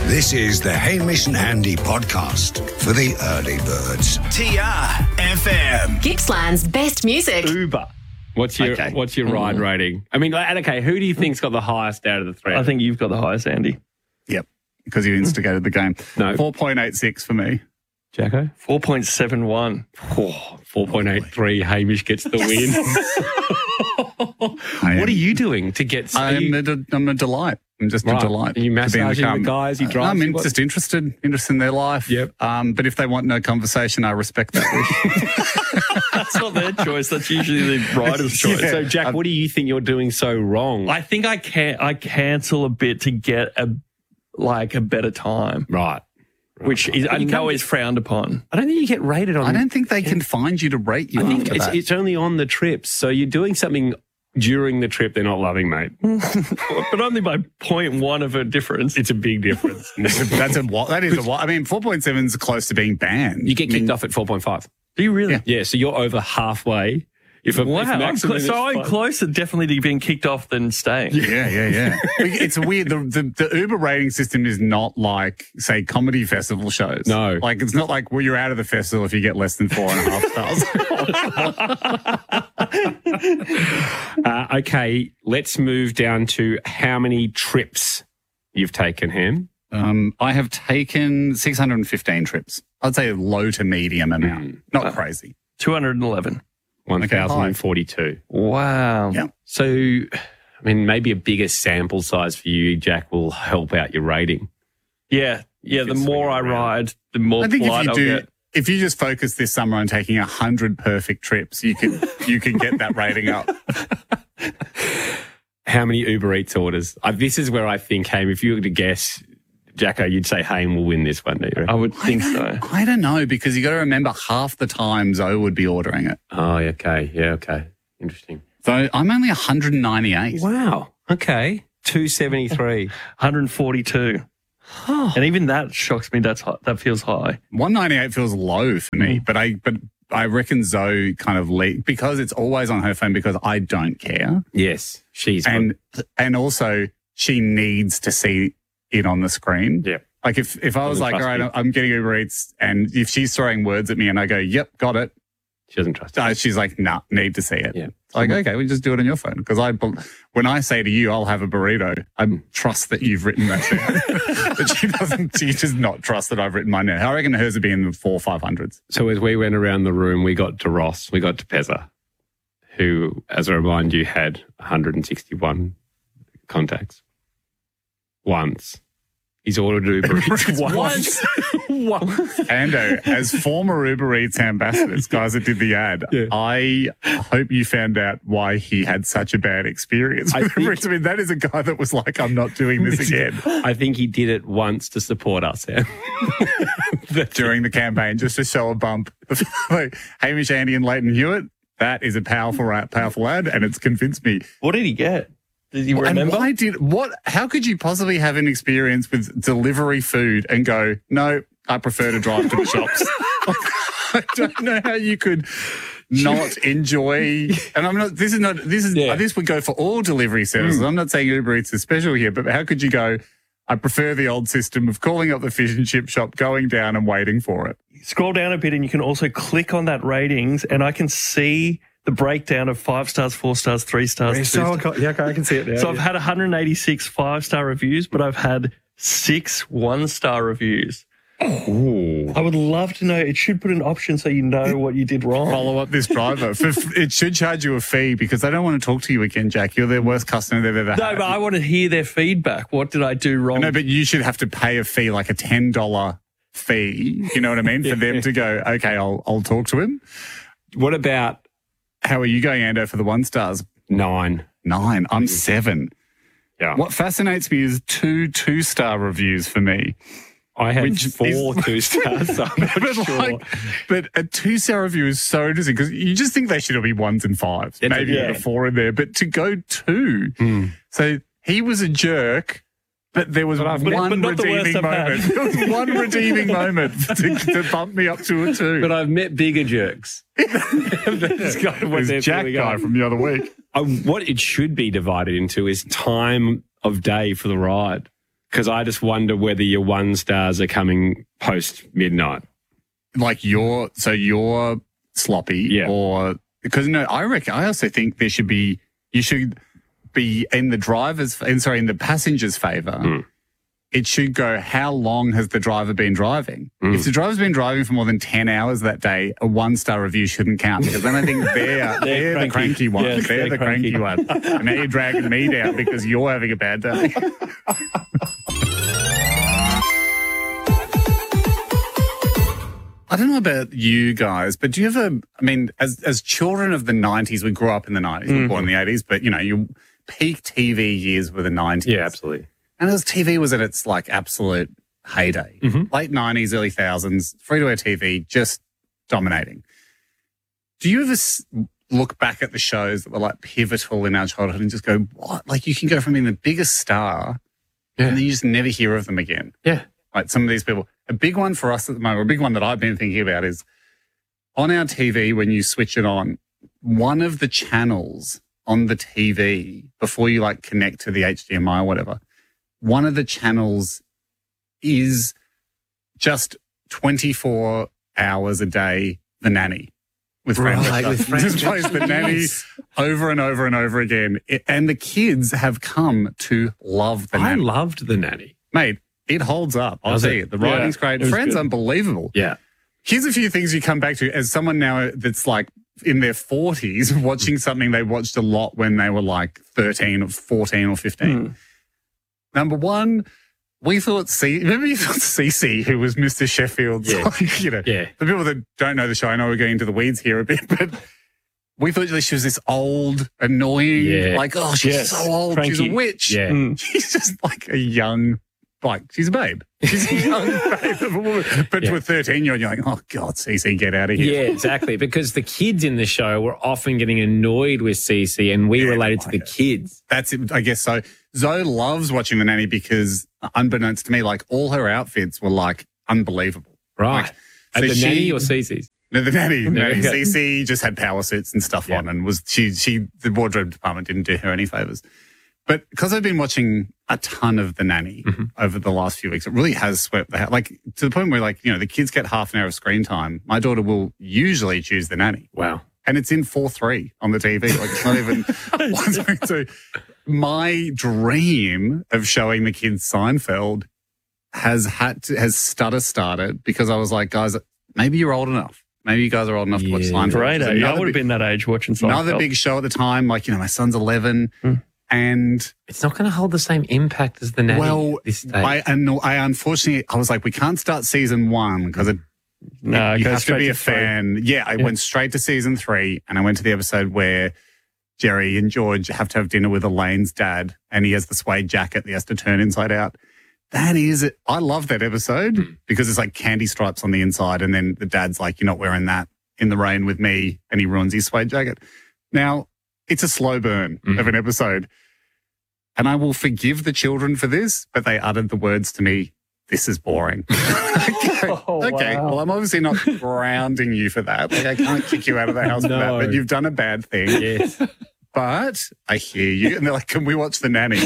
This is the Hamish and Andy podcast for the early birds. TRFM. Gippsland's best music. Uber. What's your ride rating? I mean, okay, who do you think's got the highest out of the three? I think you've got the highest, Andy. Yep, because you instigated the game. No. 4.86 for me. Jacko? 4.71. Oh, 4.83. Hamish gets the win. What are you doing to get... I'm a delight. I'm just a delight. Are you massaging to be in the guys? You drive? I'm just interested in their life. Yep. But if they want no conversation, I respect that wish. That's not their choice. That's usually the rider's choice. So, Jack, what do you think you're doing so wrong? I think I cancel a bit to get a better time. Right. Which is, I know is frowned upon. I don't think you get rated on... I don't think they can find you to rate you. I think after that. it's only on the trips. So you're doing something during the trip they're not loving, mate. But only by 0.1 of a difference. It's a big difference. That is a what? I mean, 4.7 is close to being banned. You get kicked off at 4.5. Do you really? Yeah, so you're over halfway. I'm closer definitely to being kicked off than staying. Yeah. It's weird. The Uber rating system is not like, say, comedy festival shows. No. Like, it's not like, well, you're out of the festival if you get less than 4.5 stars. Okay, let's move down to how many trips you've taken, Ham. I have taken 615 trips. I'd say low to medium amount. Not crazy. 211. 1,042. Wow. Yeah. So, I mean, maybe a bigger sample size for you, Jack, will help out your rating. Yeah. The more I ride, the more I think polite I'll get. If you just focus this summer on taking 100 perfect trips, you can get that rating up. How many Uber Eats orders? This is where I think, Haim, if you were to guess, Jacko, you'd say Haim will win this one, do you? I would think so. I don't know, because you got to remember half the time Zoe would be ordering it. Oh, okay. Yeah, okay. Interesting. So I'm only 198. Wow. Okay. 273. 142. Oh. And even that shocks me. That feels high. 198 feels low for me, but I reckon Zoe kind of because it's always on her phone because I don't care. Yes, and also she needs to see it on the screen. Yeah. Like if I was like, all right, I'm getting Uber Eats, and if she's throwing words at me and I go, yep, got it. She doesn't trust it. She's like, nah, need to see it. Yeah. It's like, okay, we just do it on your phone. Because when I say to you, I'll have a burrito, I trust that you've written that down. But she does not trust that I've written mine down. I reckon hers would be in the 400-500s. So as we went around the room, we got to Ross, we got to Pezza, who, as a reminder, you had 161 contacts. Once. He's ordered Uber Eats once. Ando, as former Uber Eats ambassadors, guys that did the ad, yeah. I hope you found out why he had such a bad experience with Uber Eats. I mean, that is a guy that was like, I'm not doing this again. I think he did it once to support us, Sam. During the campaign, just to show a bump. Like, Hamish, Andy and Leighton Hewitt, that is a powerful ad, and it's convinced me. What did he get? Did you remember? And how could you possibly have an experience with delivery food and go, no, I prefer to drive to the shops? I don't know how you could not enjoy, and this would go for all delivery services. I'm not saying Uber Eats is special here, but how could you go, I prefer the old system of calling up the fish and chip shop, going down and waiting for it? Scroll down a bit and you can also click on that ratings, and I can see the breakdown of 5 stars, 4 stars, 3 stars. Yeah, okay, I can see it now. So I've had 186 5-star reviews, but I've had 6 1-star reviews. Ooh. I would love to know. It should put an option so you know what you did wrong. Follow up this driver. It should charge you a fee because they don't want to talk to you again, Jack. You're their worst customer they've ever had. No, but I want to hear their feedback. What did I do wrong? No, but you should have to pay a fee, like a $10 fee. You know what I mean? For them to go, okay, I'll talk to him. What about... How are you going, Ando, for the 1 stars? 9. I'm 7. Yeah. What fascinates me is 2 2-star reviews for me. I had 4 2-stars, so I'm not sure. But a 2-star review is so interesting because you just think they should all be 1s and 5s. Maybe a 4 in there. But to go 2. So he was a jerk. But there was one redeeming moment. There was one redeeming moment to bump me up to a 2. But I've met bigger jerks. That's kind of what There's Jack guy from the other week. What it should be divided into is time of day for the ride. Because I just wonder whether your 1 stars are coming post midnight. Like you're sloppy, Yeah. or because I also think you should be in the passenger's favor. It should go, how long has the driver been driving? If the driver's been driving for more than 10 hours that day, a 1-star review shouldn't count, because then I think they're the cranky ones. Yes, they're the cranky ones. And now you're dragging me down because you're having a bad day. I don't know about you guys, but do you ever, I mean, as children of the 90s, we grew up in the 90s, we were born in the 80s, but, your peak TV years were the 90s. Yeah, absolutely. And as TV was at its like absolute heyday, late 90s, early thousands, free-to-air TV just dominating. Do you ever look back at the shows that were like pivotal in our childhood and just go, what? Like you can go from being the biggest star and then you just never hear of them again. Yeah. Like some of these people. A big one for us at the moment, or a big one that I've been thinking about is on our TV, when you switch it on, one of the channels on the TV before you like connect to the HDMI or whatever, one of the channels is just 24 hours a day, The Nanny. With Fran Drescher. Just plays The Nanny over and over and over again. And the kids have come to love The Nanny. I loved The Nanny. Mate, it holds up. I'll see it. The writing's great. Fran's unbelievable. Yeah. Here's a few things you come back to as someone now that's like in their 40s watching something they watched a lot when they were like 13 or 14 or 15. Number one, we thought remember you thought Cece, who was Mr. Sheffield's, the people that don't know the show, I know we're getting into the weeds here a bit, but we thought she was this old, annoying, she's so old, cranky. She's a witch. Yeah. She's just like a young, she's a babe. She's a young babe of a woman. But to a 13-year-old, you're like, oh, God, Cece, get out of here. Yeah, exactly. Because the kids in the show were often getting annoyed with Cece and we related to the kids. That's it, I guess so. Zoe loves watching The Nanny because, unbeknownst to me, like all her outfits were like unbelievable. Right. Like, the Nanny or Cece's? No, The Nanny. Cece just had power suits and stuff on and was the wardrobe department didn't do her any favours. But because I've been watching a ton of The Nanny over the last few weeks, it really has swept the house. Like to the point where the kids get half an hour of screen time. My daughter will usually choose The Nanny. Wow. And it's in 4:3 on the TV. Like it's not even 1:2. My dream of showing the kids Seinfeld has started because I was like, guys, maybe you're old enough. Maybe you guys are old enough to watch Seinfeld. Great. I would have been that age watching Seinfeld. Another big show at the time. Like, my son's 11 and it's not going to hold the same impact as The Nanny. Well, this stage. I unfortunately, I was like, we can't start season 1 because you have to be a fan. Yeah, I went straight to season 3 and I went to the episode where Jerry and George have to have dinner with Elaine's dad and he has the suede jacket that he has to turn inside out. I love that episode because it's like candy stripes on the inside and then the dad's like, you're not wearing that in the rain with me, and he ruins his suede jacket. Now, it's a slow burn of an episode and I will forgive the children for this, but they uttered the words to me, this is boring. Okay. Well, I'm obviously not grounding you for that. Like, I can't kick you out of the house for that, but you've done a bad thing. Yes. But I hear you. And they're like, can we watch The Nanny?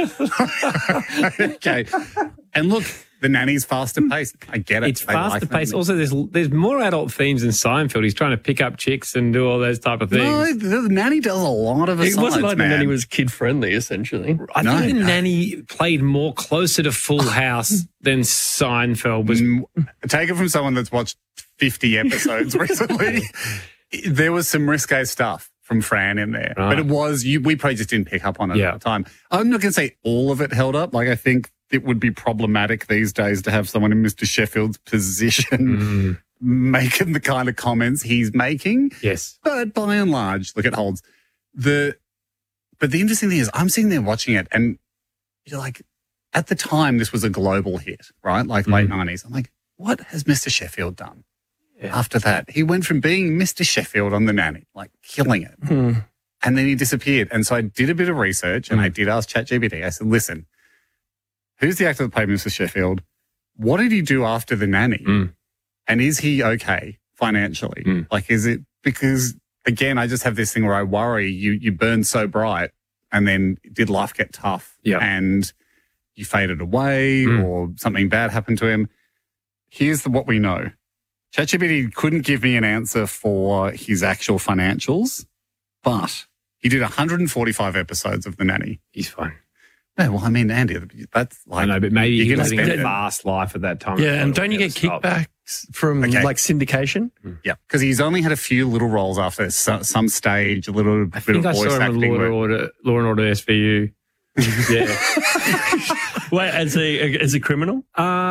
Okay. And look, The Nanny's faster paced. I get it. It's faster paced. Also, there's more adult themes in Seinfeld. He's trying to pick up chicks and do all those type of things. No, The Nanny does a lot of It asides, wasn't like man. The Nanny was kid-friendly, essentially. I think The Nanny played more closer to Full House than Seinfeld was. Take it from someone that's watched 50 episodes recently. There was some risque stuff from Fran in there. Right. But it was, we probably just didn't pick up on it at the time. I'm not going to say all of it held up. Like, I think it would be problematic these days to have someone in Mr. Sheffield's position making the kind of comments he's making. Yes. But by and large, look, it holds. But the interesting thing is I'm sitting there watching it and you're like, at the time, this was a global hit, right? Like late 90s. I'm like, what has Mr. Sheffield done? Yeah. After that, he went from being Mr. Sheffield on The Nanny, like killing it. And then he disappeared. And so I did a bit of research and I did ask ChatGPT. I said, listen, who's the actor that played Mr. Sheffield? What did he do after The Nanny? And is he okay financially? Like, is it because, again, I just have this thing where I worry you burn so bright and then did life get tough? Yeah. And you faded away or something bad happened to him. Here's what we know. ChatGPT couldn't give me an answer for his actual financials, but he did 145 episodes of The Nanny. He's fine. No, well, I mean, Andy, that's like... I know, but maybe you're he gonna was living spend a it. fast life at that time. Yeah, and don't you get Stop. kickbacks from like syndication? Yeah, because he's only had a few little roles after some stage, a little I bit think of I voice saw him acting. in Law and Order SVU. Yeah. Wait, as a criminal?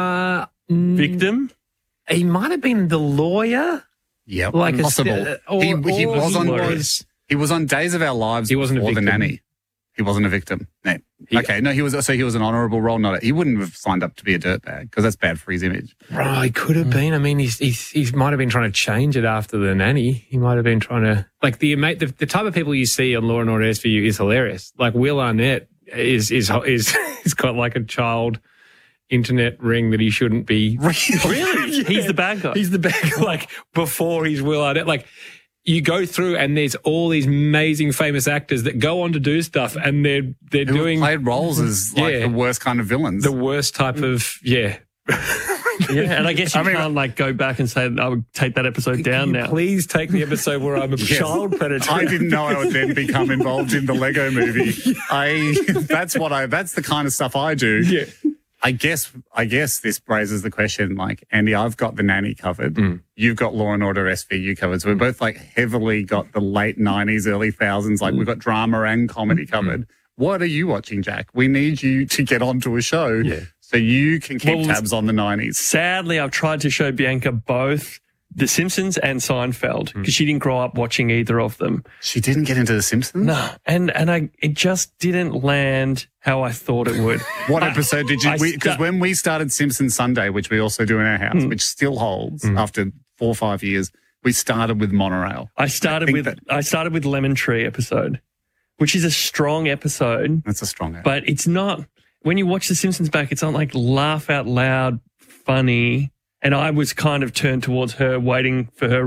Victim? He might have been the lawyer. Yep, Like a possible. or- he or was he on was- he was on Days of Our Lives. He wasn't a before The victim. Nanny. He wasn't a victim. No. He was an honourable role. He wouldn't have signed up to be a dirtbag because that's bad for his image. Right, he could have been. I mean, he might have been trying to change it after The Nanny. He might have been trying to like the type of people you see on Law and Order SVU is hilarious. Like Will Arnett is got like a child internet ring that he shouldn't be. Really? He's the bad guy. He's the bad guy. Like before he's Will Arnett. Like you go through and there's all these amazing famous actors that go on to do stuff and they're Who doing played roles as like Yeah. the worst kind of villains. the worst type of Yeah, and I guess you can't like go back and say I would take that episode down now. Please take the episode where I'm a child predator. I didn't know I would then become involved in the Lego movie. That's the kind of stuff I do. Yeah. I guess this raises the question, like, Andy, I've got The Nanny covered. You've got Law and Order SVU covered. So we're both like heavily got the late 90s, early 2000s. Like we've got drama and comedy covered. What are you watching, Jack? We need you to get onto a show so you can keep tabs on the 90s. Sadly, I've tried to show Bianca both The Simpsons and Seinfeld because she didn't grow up watching either of them. She didn't get into The Simpsons? No, and it just didn't land how I thought it would. What episode did you... I Because when we started Simpsons Sunday, which we also do in our house, which still holds after 4 or 5 years, we started with Monorail. I started with Lemon Tree episode, which is a strong episode, That's a strong episode. but it's not. When you watch The Simpsons back, it's not like laugh out loud funny. And I was kind of turned towards her, waiting for her